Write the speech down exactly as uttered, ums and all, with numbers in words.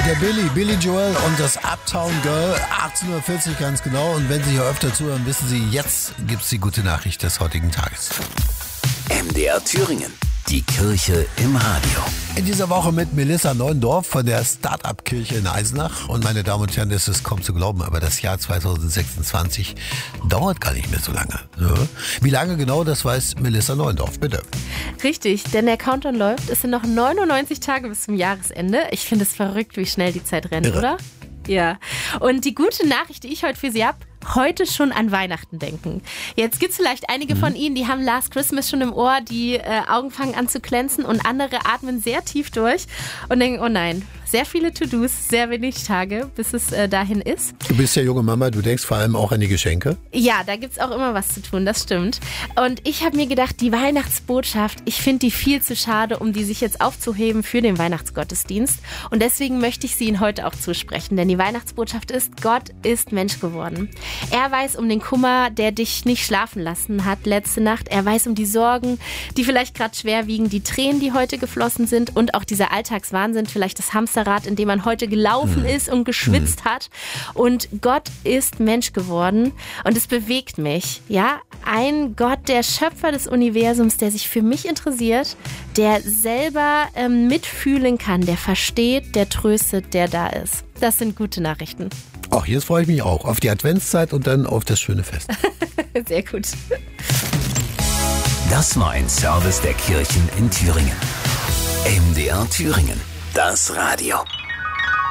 Der Billy, Billy Joel und das Uptown Girl, achtzehn Uhr vierzig ganz genau. Und wenn Sie hier öfter zuhören, wissen Sie, jetzt gibt's die gute Nachricht des heutigen Tages. M D R Thüringen, die Kirche im Radio. In dieser Woche mit Melissa Neuendorf von der Start-up-Kirche in Eisenach. Und meine Damen und Herren, das ist kaum zu glauben, aber das Jahr zwanzig sechsundzwanzig dauert gar nicht mehr so lange. Ja. Wie lange genau, das weiß Melissa Neuendorf, bitte. Richtig, denn der Countdown läuft. Es sind noch neunundneunzig Tage bis zum Jahresende. Ich finde es verrückt, wie schnell die Zeit rennt, Irre. oder? Ja. Und die gute Nachricht, die ich heute für Sie habe, heute schon an Weihnachten denken. Jetzt gibt es vielleicht einige mhm. von Ihnen, die haben Last Christmas schon im Ohr, die äh, Augen fangen an zu glänzen und andere atmen sehr tief durch und denken, oh nein, sehr viele To-Dos, sehr wenig Tage, bis es äh, dahin ist. Du bist ja junge Mama, du denkst vor allem auch an die Geschenke. Ja, da gibt es auch immer was zu tun, das stimmt. Und ich habe mir gedacht, die Weihnachtsbotschaft, ich finde die viel zu schade, um die sich jetzt aufzuheben für den Weihnachtsgottesdienst. Und deswegen möchte ich sie Ihnen heute auch zusprechen, denn die Weihnachtsbotschaft ist, Gott ist Mensch geworden. Er weiß um den Kummer, der dich nicht schlafen lassen hat letzte Nacht. Er weiß um die Sorgen, die vielleicht gerade schwer wiegen, die Tränen, die heute geflossen sind und auch dieser Alltagswahnsinn, vielleicht das Hamsterrad, in dem man heute gelaufen ist und geschwitzt hat. Und Gott ist Mensch geworden und es bewegt mich. Ja, ein Gott, der Schöpfer des Universums, der sich für mich interessiert, der selber ähm, mitfühlen kann, der versteht, der tröstet, der da ist. Das sind gute Nachrichten. Ach, jetzt freue ich mich auch auf die Adventszeit und dann auf das schöne Fest. Sehr gut. Das war ein Service der Kirchen in Thüringen. M D R Thüringen, das Radio.